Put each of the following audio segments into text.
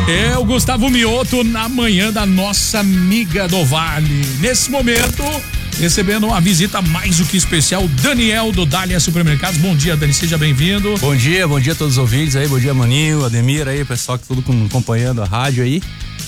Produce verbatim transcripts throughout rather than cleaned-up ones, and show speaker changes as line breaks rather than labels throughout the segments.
É o Gustavo Mioto na manhã da nossa amiga do Vale. Nesse momento, recebendo uma visita mais do que especial, Daniel do Dália Supermercados. Bom dia, Dani, seja bem-vindo.
Bom dia, bom dia a todos os ouvintes aí, bom dia, Maninho, Ademir aí, pessoal que tudo acompanhando a rádio aí.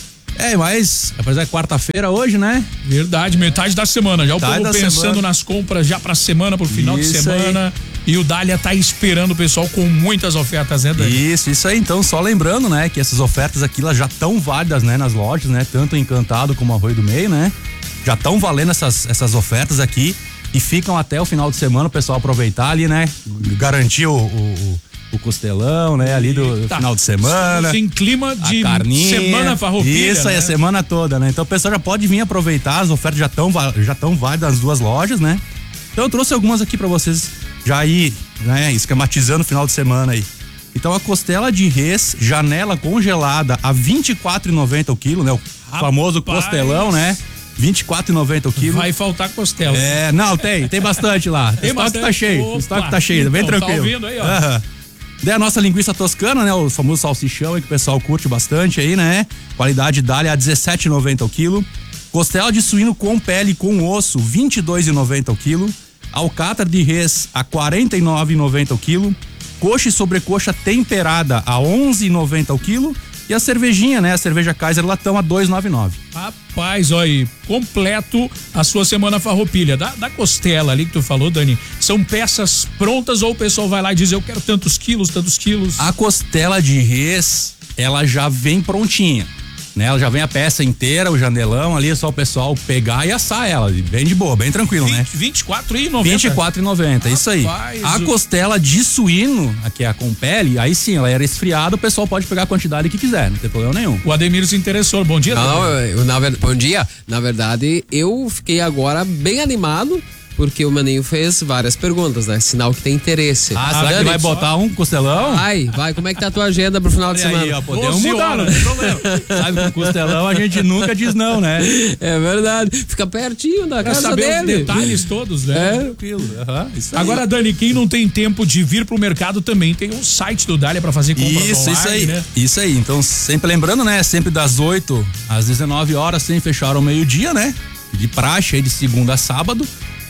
É, mas, apesar de quarta-feira hoje, né?
Verdade, metade da semana, já metade o povo pensando semana. nas compras já pra semana, pro final isso de semana. Aí. E o Dália tá esperando o pessoal com muitas ofertas, né, Dani?
Isso, isso aí. Então, só lembrando, né, que essas ofertas aqui, elas já estão válidas, né, nas lojas, né? Tanto em Encantado como Arroio do Meio, né? Já estão valendo essas, essas ofertas aqui e ficam até o final de semana o pessoal aproveitar ali, né? Garantir o, o, o costelão, né? Ali do Eita, final de semana.
Em clima de semana farroupilha.
Isso aí,
né?
a semana toda, né? Então o pessoal já pode vir aproveitar, as ofertas já estão já estão válidas nas duas lojas, né? Então eu trouxe algumas aqui pra vocês já ir, né? Esquematizando o final de semana aí. Então a costela de res, janela congelada a vinte e quatro reais e noventa centavos o quilo, né? O Rapaz. famoso costelão, né? vinte e quatro reais e noventa centavos o quilo.
Vai faltar costela.
É, não, tem, tem bastante lá.
Tem
o estoque
bastante.
tá cheio,
Opa.
o estoque tá cheio, então, bem tranquilo.
Tá ouvindo aí, ó.
Uhum. Daí a nossa linguiça toscana, né? O famoso salsichão aí que o pessoal curte bastante aí, né? Qualidade Dália a dezessete reais e noventa centavos o quilo. Costela de suíno com pele com osso, vinte e dois reais e noventa centavos o quilo. Alcatra de res a quarenta e nove reais e noventa centavos o quilo. Coxa e sobrecoxa temperada a onze reais e noventa centavos o quilo. E a cervejinha, né? A cerveja Kaiser Latão a dois reais e noventa e nove centavos.
Rapaz, olha aí, completo a sua semana farroupilha. Da, da costela ali que tu falou, Dani, são peças prontas ou o pessoal vai lá e diz, eu quero tantos quilos, tantos quilos?
A costela de res, ela já vem prontinha, né? Ela já vem a peça inteira, o janelão ali, é só o pessoal pegar e assar ela, bem de boa, bem tranquilo,
vinte,
né?
vinte e quatro reais e noventa centavos.
vinte e quatro reais e noventa centavos, isso aí. A costela de suíno, aqui é a com pele, aí sim, ela era esfriada, o pessoal pode pegar a quantidade que quiser, não tem problema nenhum.
O Ademir se interessou, bom dia.
Não, eu, na, bom dia, na verdade eu fiquei agora bem animado, porque o Maninho fez várias perguntas, né? Sinal que tem interesse.
Ah, será Dani, que vai botar um costelão?
Vai, vai. Como é que tá a tua agenda pro final de semana?
Aí, ó, podemos mudar, não tem problema. Sabe, com costelão a gente nunca diz não, né?
É verdade. Fica pertinho da
pra
casa
saber
dele.
Os detalhes todos, né?
É.
Tranquilo. Uhum, isso aí.
Agora, Dani, quem não tem tempo de vir pro mercado também tem um site do Dália pra fazer compras
isso,
online,
isso aí,
né?
Isso aí. Então, sempre lembrando, né? Sempre das oito às dezenove horas, sem fechar ao meio-dia, né? De praxe aí de segunda a sábado.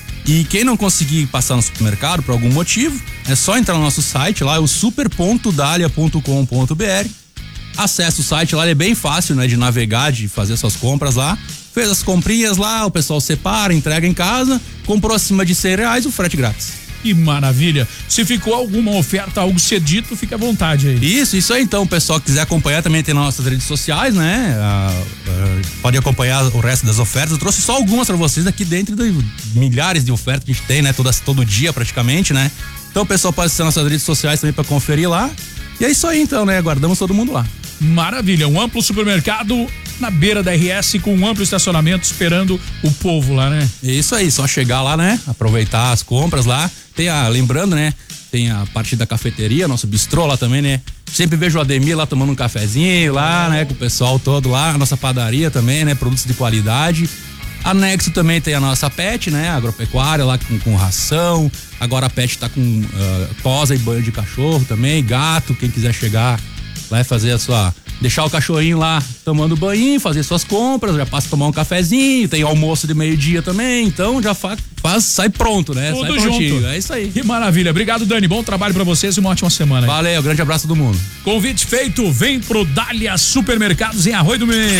E quem não conseguir passar no supermercado por algum motivo, é só entrar no nosso site lá, é o super ponto dália ponto com ponto br. Acesse o site lá, ele é bem fácil, né, de navegar, de fazer suas compras lá. Fez as comprinhas lá, o pessoal separa, entrega em casa, comprou acima de cem reais, o frete grátis.
Que maravilha. Se ficou alguma oferta, algo cedito, fica à vontade aí.
Isso, isso aí então, o pessoal que quiser acompanhar também tem nas nossas redes sociais, né? Ah, ah, pode acompanhar o resto das ofertas. Eu trouxe só algumas para vocês aqui dentro de milhares de ofertas que a gente tem, né? Todas, todo dia praticamente, né? Então o pessoal pode acessar nossas redes sociais também para conferir lá. E é isso aí então, né? Aguardamos todo mundo lá.
Maravilha, um amplo supermercado na beira da R S com um amplo estacionamento esperando o povo lá, né?
É isso aí, só chegar lá, né? Aproveitar as compras lá. Tem a, lembrando, né? Tem a parte da cafeteria, nosso bistrô lá também, né? Sempre vejo o Ademir lá tomando um cafezinho lá, né? Com o pessoal todo lá, a nossa padaria também, né? Produtos de qualidade. Anexo também tem a nossa pet, né? Agropecuária lá com, com ração. Agora a pet tá com uh, tosa e banho de cachorro também, gato, quem quiser chegar vai fazer a sua, deixar o cachorrinho lá tomando banho, fazer suas compras, já passa a tomar um cafezinho, tem almoço de meio-dia também, então já faz, faz sai pronto, né?
Tudo
sai prontinho,
junto.
É isso aí.
Que maravilha. Obrigado, Dani. Bom trabalho pra vocês e uma ótima semana.
Valeu, grande abraço a todo mundo.
Convite feito, vem pro Dália Supermercados em Arroio do Meio.